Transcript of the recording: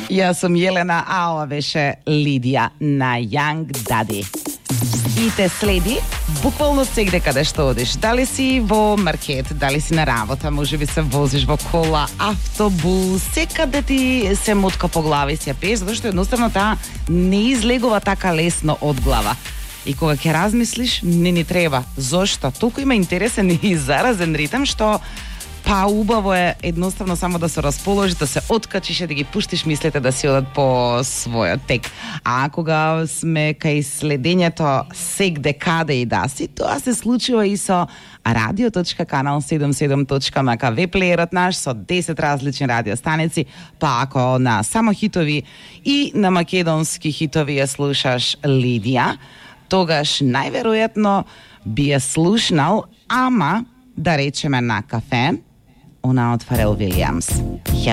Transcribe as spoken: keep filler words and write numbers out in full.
Јас сум Јелена, а ова беше Лидија на Young Daddy. И те следи буквално сегде каде што одиш. Дали си во маркет, дали си на работа, можеби се возиш во кола, автобус, секаде ти се мотка по глава и се пееш, затоа што едноставно таа не излегува така лесно од глава. И кога ќе размислиш, не ни треба. Зошто? Толку има интересен и заразен ритм што па убаво е едноставно само да се расположиш, да се откачиш и да ги пуштиш мислите да си одат по својот тек. А кога сме кај следењето сегде каде и да си, тоа се случува и со радио точка канал седумдесет и седум точка ем ка веб-плеерот наш со десет различни радиостаници, па ако на само хитови и на македонски хитови ја слушаш Лидија, тогаш најверојатно би ја слушнал, ама да речеме на кафе, она од Фарел Вилијамс.